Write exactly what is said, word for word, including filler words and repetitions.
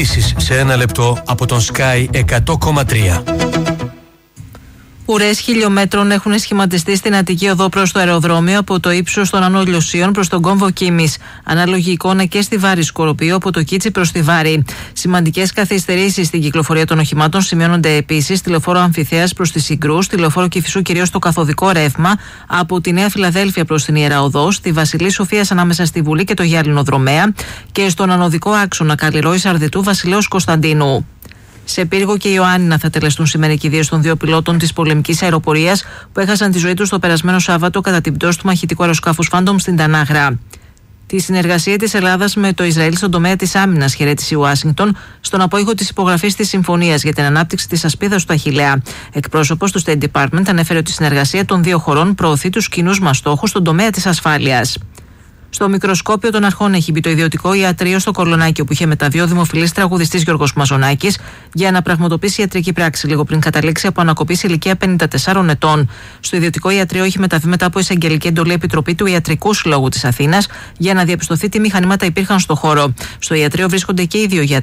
ειδήσεις σε ένα λεπτό από τον Sky εκατό κόμμα τρία. Ουρές χιλιόμετρων έχουν σχηματιστεί στην Αττική Οδό προς το αεροδρόμιο από το ύψος των Άνω Λιωσίων προς τον κόμβο Κίμης. Ανάλογη εικόνα και στη Βάρη Σκοροπίου από το Κίτσι προς τη Βάρη. Σημαντικές καθυστερήσεις στην κυκλοφορία των οχημάτων σημειώνονται επίσης στη λεωφόρο Αμφιθέας προς τη Συγκρού, στη λεωφόρο Κηφισού κυρίως στο καθοδικό ρεύμα από τη Νέα Φιλαδέλφια προς την Ιερά Οδό, στη Βασιλή Σοφίας ανάμεσα στη Βουλή και το Γιάλινο Δρομέα και στον ανωδικό άξονα Καλλιρόης Αρδιτού Βασιλέως Κωνσταντίνου. Σε Πύργο και Ιωάννινα θα τελεστούν σήμερα οι κηδείες των δύο πιλότων της πολεμικής αεροπορίας που έχασαν τη ζωή τους το περασμένο Σάββατο κατά την πτώση του μαχητικού αεροσκάφους Phantom στην Τανάγρα. Τη συνεργασία της Ελλάδας με το Ισραήλ στον τομέα της άμυνας χαιρέτησε η Ουάσιγκτον στον απόϊχο της υπογραφής της συμφωνίας για την ανάπτυξη της ασπίδας του Αχιλλέα. Εκπρόσωπος του State Department ανέφερε ότι η συνεργασία των δύο χωρών προωθεί τους κοινούς μας στόχους στον τομέα της ασφάλειας. Στο μικροσκόπιο των αρχών έχει μπει το ιδιωτικό ιατρείο στο Κολονάκι, όπου είχε μεταβεί ο δημοφιλής τραγουδιστής Γιώργος Μαζονάκης για να πραγματοποιήσει ιατρική πράξη, λίγο πριν καταλήξει από ανακοπή σε ηλικία πενήντα τεσσάρων ετών. Στο ιδιωτικό ιατρείο έχει μεταβεί μετά από εισαγγελική εντολή επιτροπή του Ιατρικού Συλλόγου της Αθήνας για να διαπιστωθεί τι μηχανήματα υπήρχαν στο χώρο. Στο ιατρείο βρίσκονται και οι δύο γιατροί.